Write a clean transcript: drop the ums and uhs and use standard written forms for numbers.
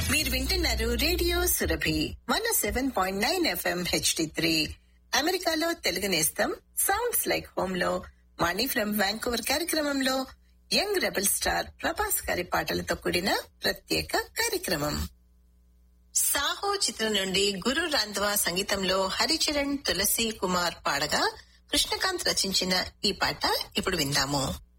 మీరు వింటున్నారు radio Surabhi 107.9 FM HD3 అమెరికాలో తెలుగు నేస్తం సౌండ్స్ లైక్ హోమ్ లో మనీ ఫ్రమ్ వ్యాంకూవర్ కార్యక్రమంలో యంగ్ రెబల్ స్టార్ ప్రభాస్ గారి పాటలతో కూడిన ప్రత్యేక కార్యక్రమం. సాహో చిత్రం నుండి గురు రాంధవా సంగీతంలో హరిచరణ్ తులసి కుమార్ పాడగా కృష్ణకాంత్ రచించిన ఈ పాట ఇప్పుడు విందాము.